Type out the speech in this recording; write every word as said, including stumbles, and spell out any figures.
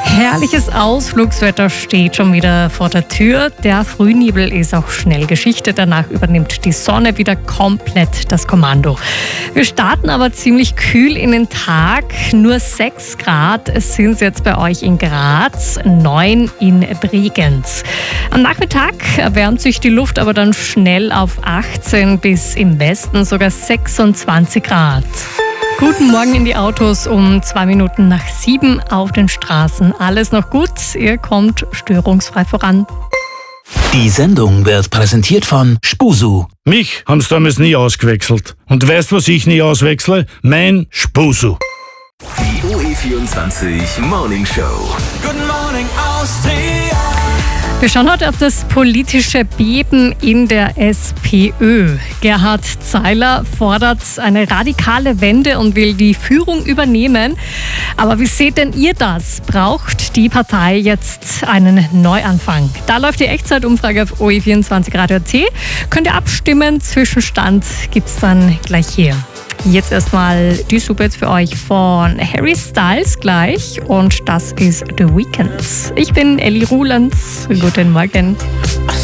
Herrliches Ausflugswetter steht schon wieder vor der Tür. Der Frühnebel ist auch schnell Geschichte. Danach übernimmt die Sonne wieder komplett das Kommando. Wir starten aber ziemlich kühl in den Tag. Nur sechs Grad sind es jetzt bei euch in Graz, neun in Bregenz. Am Nachmittag erwärmt sich die Luft aber dann schnell auf achtzehn bis im Westen sogar sechsundzwanzig Grad. Guten Morgen in die Autos um zwei Minuten nach sieben auf den Straßen. Alles noch gut, ihr kommt störungsfrei voran. Die Sendung wird präsentiert von Spusu. Mich haben sie damals nie ausgewechselt. Und weißt, was ich nie auswechsle? Mein Spusu. Die O E vierundzwanzig Morning Show. Good morning, Austria. Wir schauen heute auf das politische Beben in der SPÖ. Gerhard Zeiler fordert eine radikale Wende und will die Führung übernehmen. Aber wie seht denn ihr das? Braucht die Partei jetzt einen Neuanfang? Da läuft die Echtzeitumfrage auf O E vierundzwanzig Radio T. Könnt ihr abstimmen? Zwischenstand gibt's dann gleich hier. Jetzt erstmal die Super jetzt für euch von Harry Styles gleich und das ist The Weeknd. Ich bin Elli Rulands. Guten Morgen.